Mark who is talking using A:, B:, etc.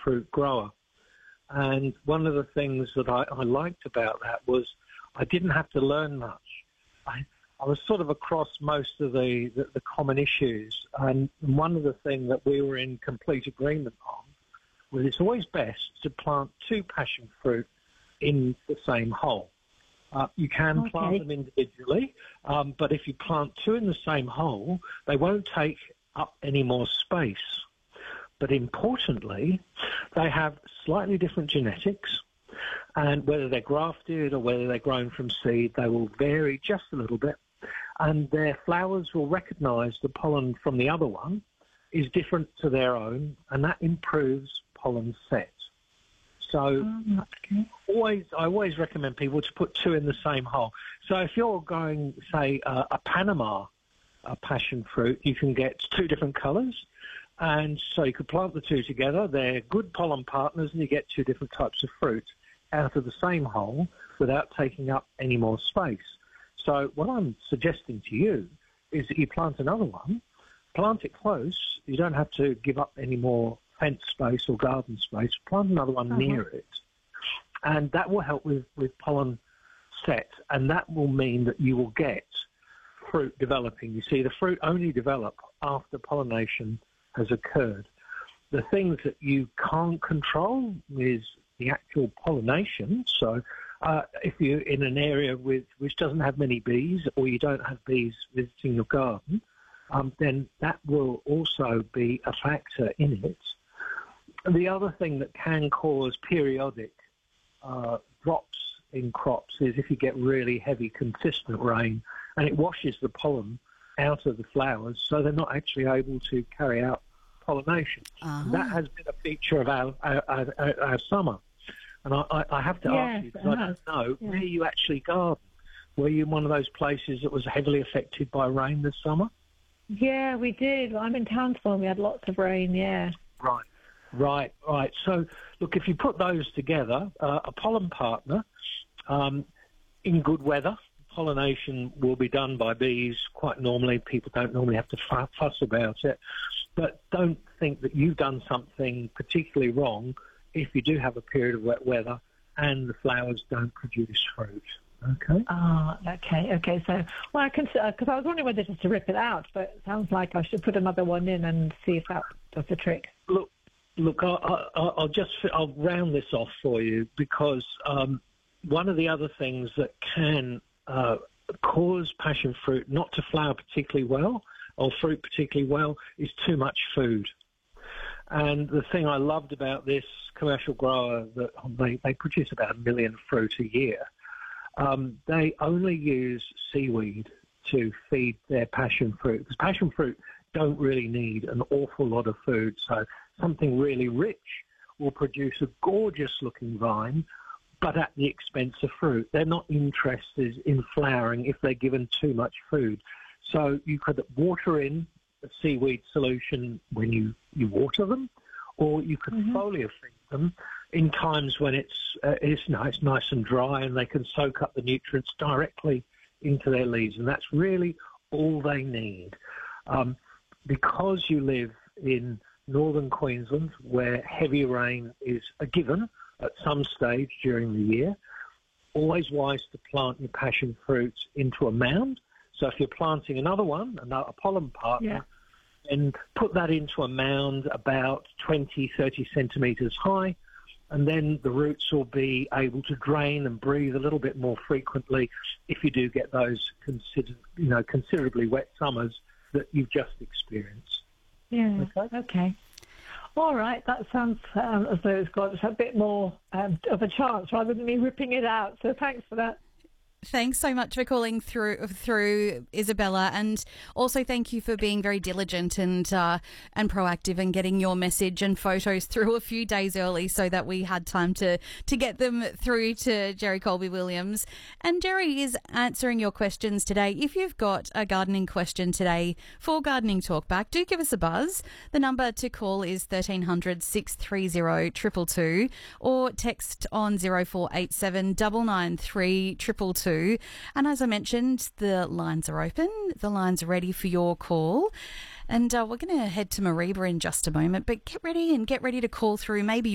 A: fruit grower. And one of the things that I liked about that was I didn't have to learn much. I was sort of across most of the common issues. And one of the things that we were in complete agreement on was it's always best to plant 2 passion fruit in the same hole. You can plant them individually, but if you plant 2 in the same hole, they won't take up any more space. But importantly, they have slightly different genetics, and whether they're grafted or whether they're grown from seed, they will vary just a little bit, and their flowers will recognise the pollen from the other one is different to their own, and that improves pollen set. So I always recommend people to put 2 in the same hole. So if you're growing, say, a Panama passion fruit, you can get 2 different colours. And so you could plant the 2 together. They're good pollen partners, and you get 2 different types of fruit out of the same hole without taking up any more space. So what I'm suggesting to you is that you plant another one, plant it close. You don't have to give up any more fence space or garden space. Plant another one near it, and that will help with pollen set, and that will mean that you will get fruit developing. You see, the fruit only develop after pollination has occurred. The things that you can't control is the actual pollination. So if you're in an area which doesn't have many bees, or you don't have bees visiting your garden, then that will also be a factor in it. The other thing that can cause periodic drops in crops is if you get really heavy, consistent rain, and it washes the pollen out of the flowers, so they're not actually able to carry out pollination. That has been a feature of our summer. And I have to ask you, because I don't know, where you actually garden. Were you in one of those places that was heavily affected by rain this summer?
B: Yeah, we did. I'm in Townsville. We had lots of rain,
A: Right. So, look, if you put those together, a pollen partner, in good weather, pollination will be done by bees quite normally. People don't normally have to fuss about it. But don't think that you've done something particularly wrong if you do have a period of wet weather and the flowers don't produce fruit. Okay?
B: Okay. So, well, I can, because I was wondering whether just to rip it out, but it sounds like I should put another one in and see if that does the trick.
A: Look, I'll round this off for you, because one of the other things that can cause passion fruit not to flower particularly well, or fruit particularly well, is too much food. And the thing I loved about this commercial grower, that they produce about 1 million fruit a year. They only use seaweed to feed their passion fruit, because passion fruit don't really need an awful lot of food. So something really rich will produce a gorgeous-looking vine, but at the expense of fruit. They're not interested in flowering if they're given too much food. So you could water in a seaweed solution when you water them, or you could foliar feed them in times when it's nice and dry, and they can soak up the nutrients directly into their leaves, and that's really all they need. Because you live in northern Queensland, where heavy rain is a given at some stage during the year, always wise to plant your passion fruits into a mound. So if you're planting another one, a pollen partner, then put that into a mound about 20, 30 centimetres high, and then the roots will be able to drain and breathe a little bit more frequently if you do get those considerably wet summers that you've just experienced.
B: Yeah, okay. All right, that sounds as though it's got a bit more of a chance rather than me ripping it out, so thanks for that.
C: Thanks so much for calling through, Isabella, and also thank you for being very diligent and proactive and getting your message and photos through a few days early so that we had time to get them through to Jerry Colby-Williams. And Jerry is answering your questions today. If you've got a gardening question today for Gardening Talkback, do give us a buzz. The number to call is 1300 630 222 or text on 0487 993 222. And as I mentioned, the lines are open. The lines are ready for your call. And we're going to head to Mareeba in just a moment. But get ready to call through. Maybe